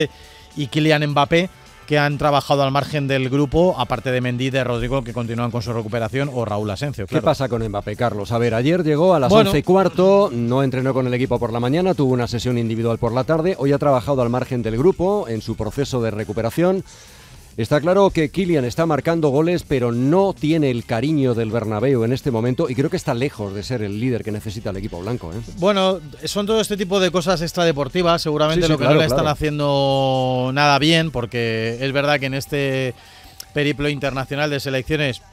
y Kylian Mbappé, que han trabajado al margen del grupo, aparte de Mendy, de Rodrigo, que continúan con su recuperación, o Raúl Asencio. Claro. ¿Qué pasa con Mbappé, Carlos? A ver, ayer llegó a las 11:15, no entrenó con el equipo por la mañana, tuvo una sesión individual por la tarde, hoy ha trabajado al margen del grupo en su proceso de recuperación. Está claro que Kylian está marcando goles, pero no tiene el cariño del Bernabéu en este momento y creo que está lejos de ser el líder que necesita el equipo blanco, ¿eh? Bueno, son todo este tipo de cosas extradeportivas, seguramente sí, no le están haciendo nada bien, porque es verdad que en este periplo internacional de selecciones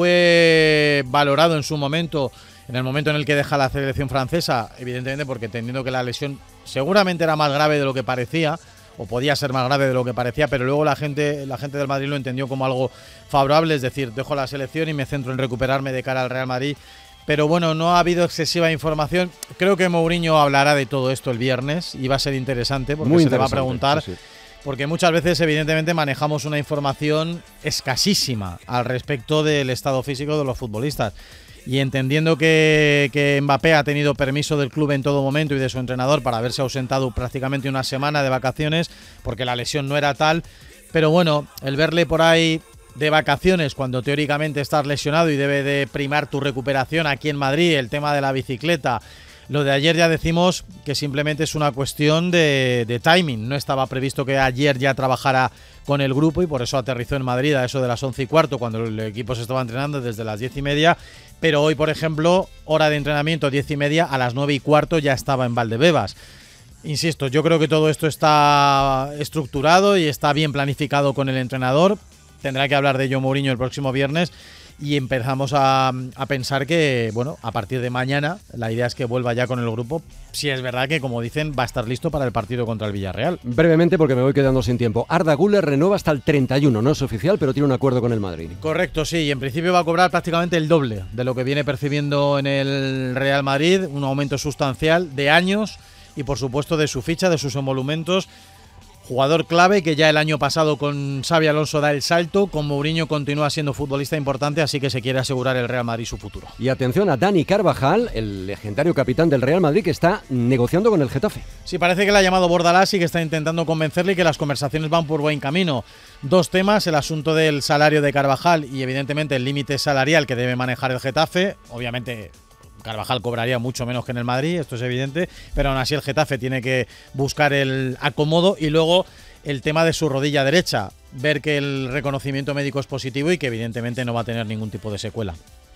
fue valorado en su momento, en el momento en el que deja la selección francesa, evidentemente porque entendiendo que la lesión seguramente era más grave de lo que parecía, o podía ser más grave de lo que parecía, pero luego la gente del Madrid lo entendió como algo favorable, es decir, dejo la selección y me centro en recuperarme de cara al Real Madrid. Pero bueno, no ha habido excesiva información. Creo que Mourinho hablará de todo esto el viernes y va a ser interesante porque se le va a preguntar, sí. Porque muchas veces evidentemente manejamos una información escasísima al respecto del estado físico de los futbolistas. Y entendiendo que Mbappé ha tenido permiso del club en todo momento y de su entrenador para haberse ausentado prácticamente una semana de vacaciones, porque la lesión no era tal, pero bueno, el verle por ahí de vacaciones cuando teóricamente estás lesionado y debe de primar tu recuperación aquí en Madrid, el tema de la bicicleta, lo de ayer ya decimos que simplemente es una cuestión de timing, no estaba previsto que ayer ya trabajara con el grupo y por eso aterrizó en Madrid a eso de las 11:15 cuando el equipo se estaba entrenando desde las 10:30, pero hoy, por ejemplo, hora de entrenamiento 10:30, a las 9:15 ya estaba en Valdebebas. Insisto, yo creo que todo esto está estructurado y está bien planificado con el entrenador. Tendrá que hablar de ello Mourinho el próximo viernes y empezamos a pensar que, bueno, a partir de mañana la idea es que vuelva ya con el grupo, si es verdad que, como dicen, va a estar listo para el partido contra el Villarreal. Brevemente, porque me voy quedando sin tiempo. Arda Güler renueva hasta el 31, no es oficial, pero tiene un acuerdo con el Madrid. Correcto, sí, y en principio va a cobrar prácticamente el doble de lo que viene percibiendo en el Real Madrid, un aumento sustancial de años y, por supuesto, de su ficha, de sus emolumentos. Jugador clave que ya el año pasado con Xabi Alonso da el salto, con Mourinho continúa siendo futbolista importante, así que se quiere asegurar el Real Madrid su futuro. Y atención a Dani Carvajal, el legendario capitán del Real Madrid, que está negociando con el Getafe. Sí, parece que le ha llamado Bordalás y que está intentando convencerle y que las conversaciones van por buen camino. Dos temas, el asunto del salario de Carvajal y evidentemente el límite salarial que debe manejar el Getafe, obviamente. Carvajal cobraría mucho menos que en el Madrid, esto es evidente, pero aún así el Getafe tiene que buscar el acomodo y luego el tema de su rodilla derecha, ver que el reconocimiento médico es positivo y que evidentemente no va a tener ningún tipo de secuela.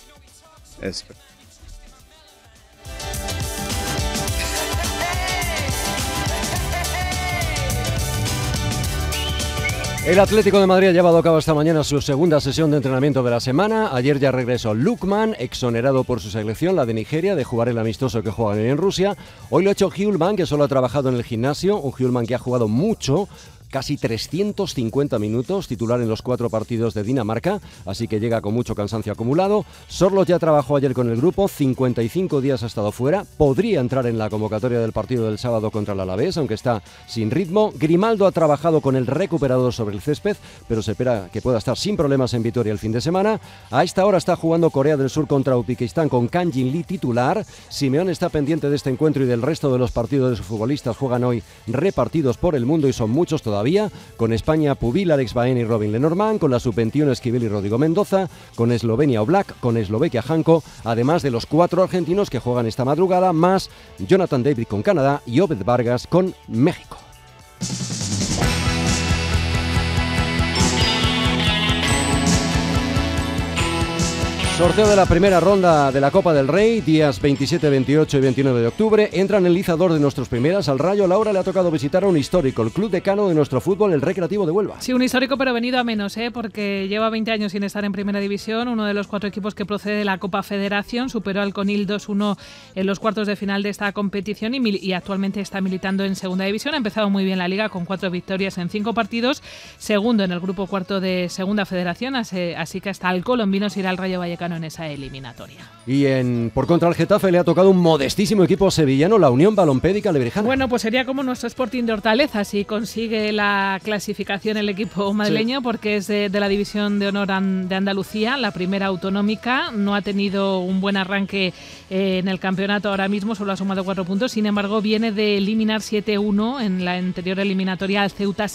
Eso. El Atlético de Madrid ha llevado a cabo esta mañana su segunda sesión de entrenamiento de la semana. Ayer ya regresó Lookman, exonerado por su selección, la de Nigeria, de jugar el amistoso que juegan en Rusia. Hoy lo ha hecho Hjulman, que solo ha trabajado en el gimnasio, un Hjulman que ha jugado mucho, casi 350 minutos, titular en los 4 partidos de Dinamarca, así que llega con mucho cansancio acumulado. Sorloth ya trabajó ayer con el grupo, 55 días ha estado fuera, podría entrar en la convocatoria del partido del sábado contra el Alavés, aunque está sin ritmo. Grimaldo ha trabajado con el recuperador sobre el césped, pero se espera que pueda estar sin problemas en Vitoria el fin de semana. A esta hora está jugando Corea del Sur contra Uzbekistán con Kang Jin-lee titular. Simeone está pendiente de este encuentro y del resto de los partidos de sus futbolistas. Juegan hoy repartidos por el mundo y son muchos todavía. Con España, Pubil, Alex Baena y Robin Lenormand, con la sub-21 Esquivel y Rodrigo Mendoza, con Eslovenia Oblak, con Eslovaquia Janko, además de los 4 argentinos que juegan esta madrugada, más Jonathan David con Canadá y Obed Vargas con México. Sorteo de la primera ronda de la Copa del Rey, días 27, 28 y 29 de octubre. Entra en el izador de nuestros primeras. Al Rayo Laura le ha tocado visitar a un histórico, el club decano de nuestro fútbol, el Recreativo de Huelva. Sí, un histórico pero venido a menos, porque lleva 20 años sin estar en primera división. Uno de los 4 equipos que procede de la Copa Federación. Superó al Conil 2-1 en los cuartos de final de esta competición y actualmente está militando en segunda división. Ha empezado muy bien la liga con 4 victorias en 5 partidos. Segundo en el grupo cuarto de segunda federación, así que hasta el colombino se irá al Rayo Vallecano Vallecano en esa eliminatoria. Y por contra el Getafe le ha tocado un modestísimo equipo sevillano, la Unión Balompédica Lebrijana. Bueno, pues sería como nuestro Sporting de Hortaleza si consigue la clasificación el equipo madrileño, porque es de la División de Honor de Andalucía, la primera autonómica. No ha tenido un buen arranque en el campeonato ahora mismo, solo ha sumado 4 puntos. Sin embargo, viene de eliminar 7-1 en la anterior eliminatoria al Ceuta